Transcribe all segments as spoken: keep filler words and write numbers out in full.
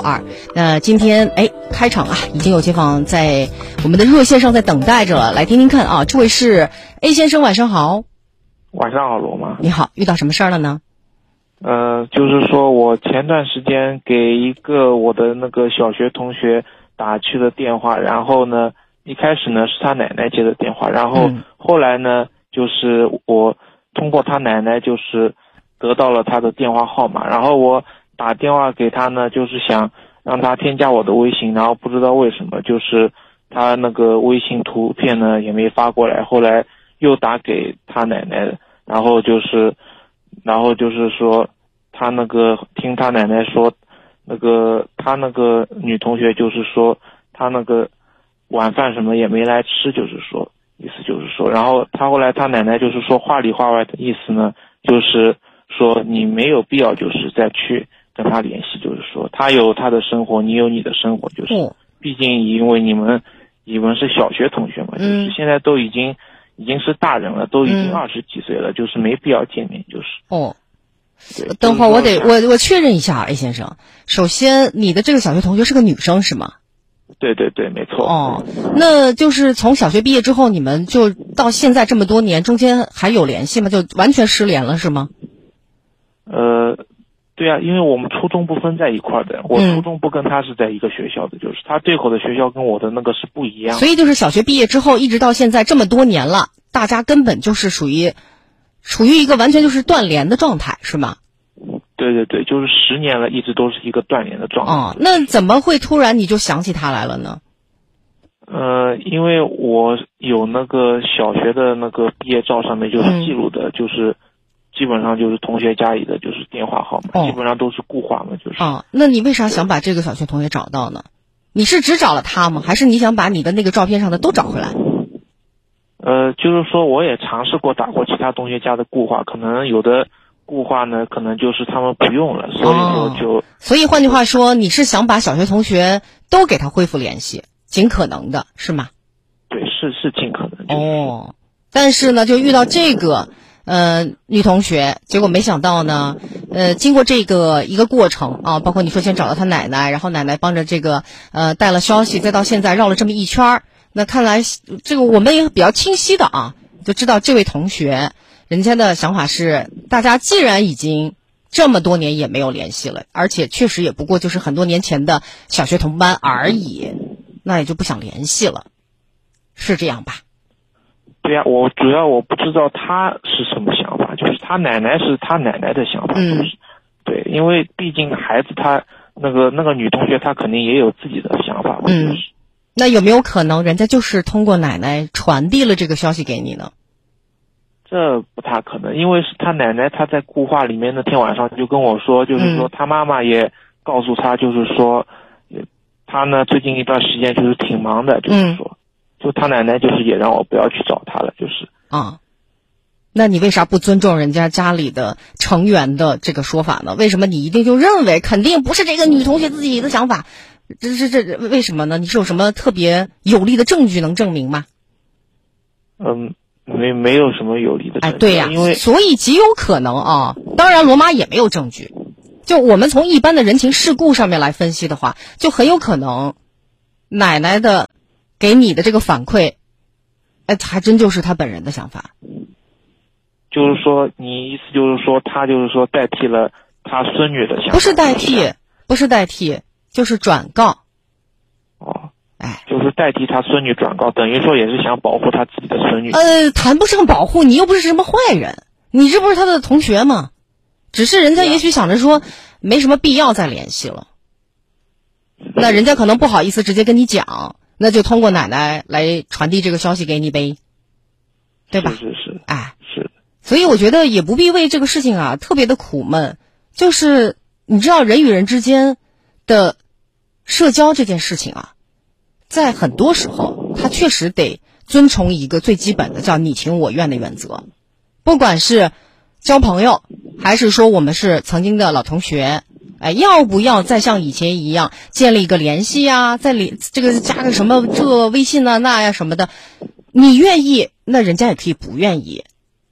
二。那今天哎开场啊，已经有街坊在我们的热线上在等待着了，来听听看啊。这位是 A 先生，晚上好。 晚上好，罗妈。 你好，遇到什么事儿了呢？ 呃，就是说我前段时间给一个我的那个小学同学打去了电话，然后呢，一开始呢是他奶奶接的电话，然后后来呢，就是我通过他奶奶就是得到了他的电话号码，然后我打电话给他呢，就是想让他添加我的微信，然后不知道为什么就是他那个微信图片呢也没发过来，后来又打给他奶奶，然后就是然后就是说他那个听他奶奶说那个他那个女同学就是说他那个晚饭什么也没来吃，就是说意思就是说，然后他后来他奶奶就是说话里话外的意思呢，就是说你没有必要就是再去跟他联系，就是说他有他的生活，你有你的生活，就是毕竟因为你们你们是小学同学嘛，就是现在都已经已经是大人了，都已经二十几岁了，就是没必要见面，就是哦。等会儿我得我我确认一下 A 先生，首先你的这个小学同学是个女生是吗？ 对对对，没错。 哦，那就是从小学毕业之后，你们就到现在这么多年，中间还有联系吗？就完全失联了是吗？ 呃，对啊，因为我们初中不分在一块儿的，我初中不跟他是在一个学校的，就是他对口的学校跟我的那个是不一样的。 所以就是小学毕业之后，一直到现在这么多年了，大家根本就是属于处于一个完全就是断联的状态，是吗？ 对对对，就是十年了，一直都是一个断联的状态。 哦，那怎么会突然你就想起他来了呢？ 呃，因为我有那个小学的那个毕业照上面就是记录的，嗯、就是基本上就是同学家里的就是电话号码，哦、基本上都是固话嘛，就是。 哦，那你为啥想把这个小学同学找到呢？你是只找了他吗？还是你想把你的那个照片上的都找回来？ 呃，就是说我也尝试过打过其他同学家的固话，可能有的固话呢，可能就是他们不用了，所以说就、哦、 所以换句话说，你是想把小学同学都给他恢复联系，尽可能的是吗？ 对，是是尽可能、就是。 哦，但是呢，就遇到这个呃女同学，结果没想到呢，呃，经过这个一个过程啊，包括你说先找到她奶奶，然后奶奶帮着这个呃带了消息，再到现在绕了这么一圈儿，那看来这个我们也比较清晰的啊，就知道这位同学。人家的想法是，大家既然已经这么多年也没有联系了，而且确实也不过就是很多年前的小学同班而已，那也就不想联系了，是这样吧？ 对呀、啊，我主要我不知道他是什么想法，就是他奶奶是他奶奶的想法，嗯，对，因为毕竟孩子他那个那个女同学她肯定也有自己的想法嘛，嗯，就是、 那有没有可能人家就是通过奶奶传递了这个消息给你呢？ 这不太可能，因为是他奶奶，她在固话里面那天晚上就跟我说，就是说他妈妈也告诉他，就是说，他呢最近一段时间就是挺忙的，就是说，就他奶奶就是也让我不要去找他了，就是啊。那你为啥不尊重人家家里的成员的这个说法呢？为什么你一定就认为肯定不是这个女同学自己的想法？这这这为什么呢？你是有什么特别有力的证据能证明吗？ 嗯。没没有什么有力的证据， 哎，对呀、啊， 因为所以极有可能啊。当然，罗妈也没有证据。就我们从一般的人情世故上面来分析的话，就很有可能，奶奶的给你的这个反馈，哎，还真就是她本人的想法。 就是说，你意思就是说，她就是说代替了她孙女的想法？ 不是代替，不是代替，就是转告。 哦。 哎， 就是代替他孙女转告，等于说也是想保护他自己的孙女。 呃，谈不上保护，你又不是什么坏人，你这不是他的同学吗？只是人家也许想着说，没什么必要再联系了。那人家可能不好意思直接跟你讲，那就通过奶奶来传递这个消息给你呗，对吧？ 是是是， 哎， 是。 所以我觉得也不必为这个事情啊特别的苦闷，就是你知道人与人之间的社交这件事情啊。在很多时候，他确实得遵从一个最基本的叫你情我愿的原则。不管是交朋友，还是说我们是曾经的老同学，哎，要不要再像以前一样建立一个联系呀？再里这个加个什么这微信啊那呀什么的，你愿意，那人家也可以不愿意。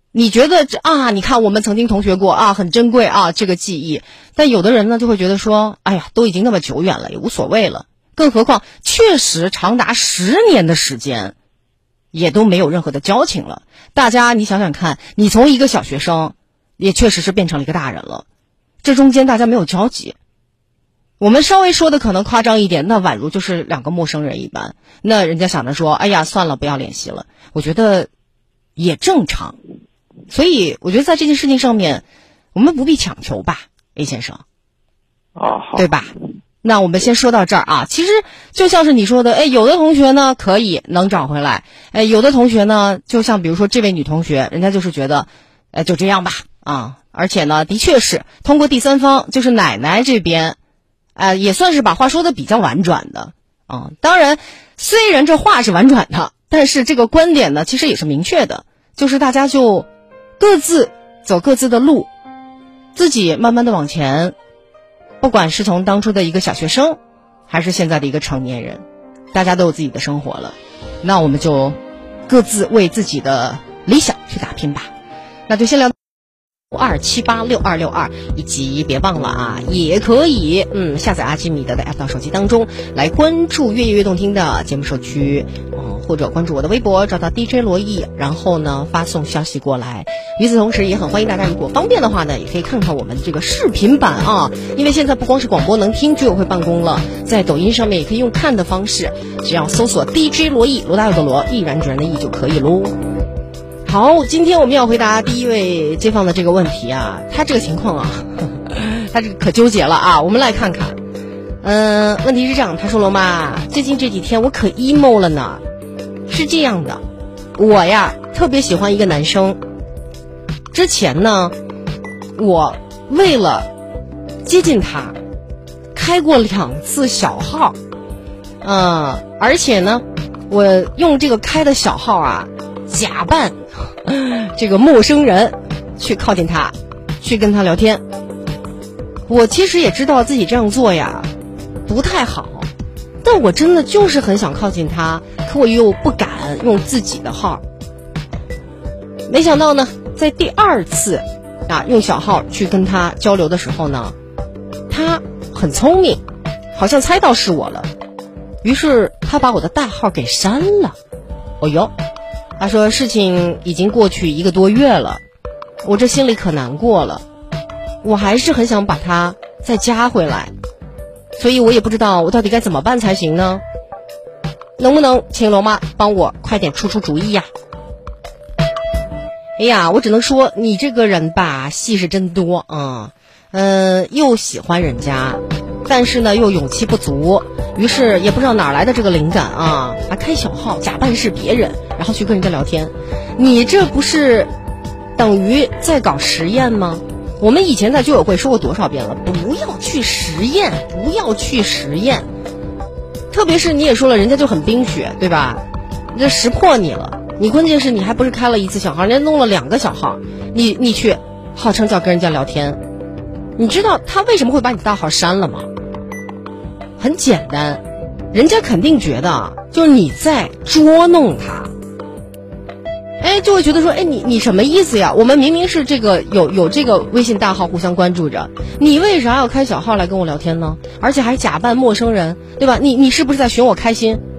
你觉得这啊，你看我们曾经同学过啊，很珍贵啊，这个记忆。但有的人呢就会觉得说，哎呀，都已经那么久远了，也无所谓了。更何况确实长达十年的时间也都没有任何的交情了。大家你想想看，你从一个小学生也确实是变成了一个大人了，这中间大家没有交集。我们稍微说的可能夸张一点，那宛如就是两个陌生人一般。那人家想着说，哎呀，算了，不要联系了，我觉得也正常。所以我觉得在这件事情上面，我们不必强求吧，A 先生。 啊，好， 对吧？那我们先说到这儿啊。其实就像是你说的，哎，有的同学呢可以能找回来，哎，有的同学呢，就像比如说这位女同学，人家就是觉得，哎，就这样吧啊。而且呢，的确是通过第三方，就是奶奶这边。呃，也算是把话说的比较婉转的啊。当然，虽然这话是婉转的，但是这个观点呢，其实也是明确的，就是大家就各自走各自的路，自己慢慢的往前。不管是从当初的一个小学生，还是现在的一个成年人，大家都有自己的生活了，那我们就各自为自己的理想去打拼吧。那就先聊二七八六二六二，以及别忘了啊，也可以嗯下载阿基米德的 app 到手机当中来关注越夜越动听的节目社区，嗯，或者关注我的微博，找到 D J 罗毅，然后呢发送消息过来。与此同时，也很欢迎大家，如果方便的话呢，也可以看看我们这个视频版啊，因为现在不光是广播能听，居委会办公了，在抖音上面也可以用看的方式，只要搜索 D J 罗毅，罗大佑的罗，毅然决然的毅就可以喽。好，今天我们要回答第一位街坊的这个问题啊，他这个情况啊，呵呵他这个可纠结了啊。我们来看看，嗯、呃，问题是这样，他说罗妈，最近这几天我可 emo 了呢。是这样的，我呀特别喜欢一个男生，之前呢，我为了接近他，开过两次小号，嗯、呃，而且呢，我用这个开的小号啊，假扮这个陌生人去靠近他，去跟他聊天。我其实也知道自己这样做呀不太好，但我真的就是很想靠近他，可我又不敢用自己的号。没想到呢，在第二次啊用小号去跟他交流的时候呢，他很聪明，好像猜到是我了，于是他把我的大号给删了。哦哟，他说事情已经过去一个多月了，我这心里可难过了，我还是很想把他再加回来，所以我也不知道我到底该怎么办才行呢？能不能请罗妈帮我快点出出主意呀？哎呀，我只能说你这个人吧，戏是真多啊，嗯、呃，又喜欢人家，但是呢又勇气不足，于是也不知道哪来的这个灵感啊，还开小号假扮是别人，然后去跟人家聊天。你这不是等于在搞实验吗？我们以前在居委会说过多少遍了，不要去实验，不要去实验。特别是你也说了，人家就很冰雪，对吧？这识破你了。你关键是你还不是开了一次小号，人家弄了两个小号，你你去号称叫跟人家聊天。你知道他为什么会把你大号删了吗？很简单，人家肯定觉得就是你在捉弄他，哎，就会觉得说，哎，你你什么意思呀？我们明明是这个有有这个微信大号互相关注着，你为啥要开小号来跟我聊天呢？而且还假扮陌生人，对吧？你你是不是在寻我开心？